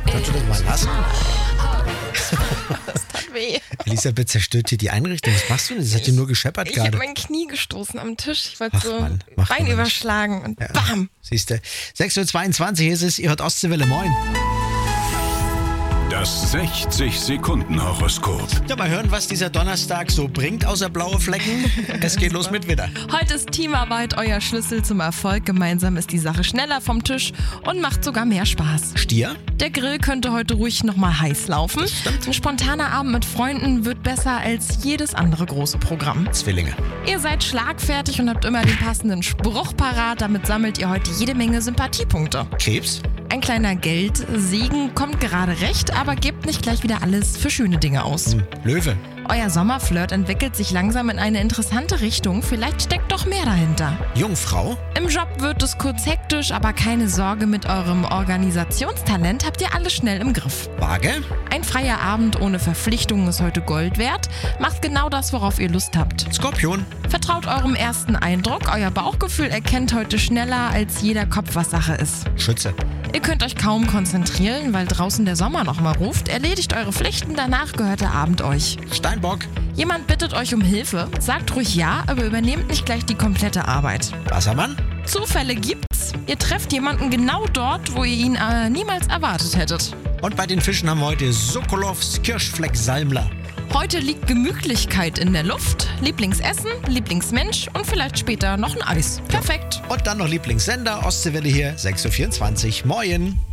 Kannst du das mal lassen? Das tat weh. Elisabeth zerstört hier die Einrichtung. Was machst du denn? Das hat dir nur gescheppert Ich habe gerade. mein Knie gestoßen am Tisch. Ich wollte Ach, so Mann, macht Bein man nicht. überschlagen und bam. Siehst du. 6.22 Uhr ist es. Ihr hört Ostseewelle. Moin. Das 60-Sekunden-Horoskop. Ja, mal hören, was dieser Donnerstag so bringt, außer blaue Flecken. Es geht los mit Widder. Heute ist Teamarbeit euer Schlüssel zum Erfolg. Gemeinsam ist die Sache schneller vom Tisch und macht sogar mehr Spaß. Stier. Der Grill könnte heute ruhig nochmal heiß laufen. Ein spontaner Abend mit Freunden wird besser als jedes andere große Programm. Zwillinge. Ihr seid schlagfertig und habt immer den passenden Spruch parat. Damit sammelt ihr heute jede Menge Sympathiepunkte. Krebs. Ein kleiner Geldsegen kommt gerade recht, aber gebt nicht gleich wieder alles für schöne Dinge aus. Löwe. Euer Sommerflirt entwickelt sich langsam in eine interessante Richtung. Vielleicht steckt doch mehr dahinter. Jungfrau. Im Job wird es kurz hektisch, aber keine Sorge, mit eurem Organisationstalent habt ihr alles schnell im Griff. Waage. Ein freier Abend ohne Verpflichtungen ist heute Gold wert. Macht genau das, worauf ihr Lust habt. Skorpion. Vertraut eurem ersten Eindruck. Euer Bauchgefühl erkennt heute schneller als jeder Kopf, was Sache ist. Schütze. Ihr könnt euch kaum konzentrieren, weil draußen der Sommer noch mal ruft. Erledigt eure Pflichten, danach gehört der Abend euch. Steinbock. Jemand bittet euch um Hilfe. Sagt ruhig ja, aber übernehmt nicht gleich die komplette Arbeit. Wassermann. Zufälle gibt's. Ihr trefft jemanden genau dort, wo ihr ihn niemals erwartet hättet. Und bei den Fischen haben wir heute Sokolovs Kirschfleck-Salmler. Heute liegt Gemütlichkeit in der Luft. Lieblingsessen, Lieblingsmensch und vielleicht später noch ein Eis. Perfekt. Und dann noch Lieblingssender, Ostseewelle hier, 6.24 Uhr. Moin.